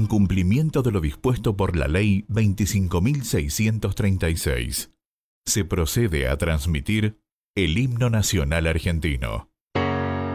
en cumplimiento de lo dispuesto por la Ley 25.636, se procede a transmitir el himno nacional argentino.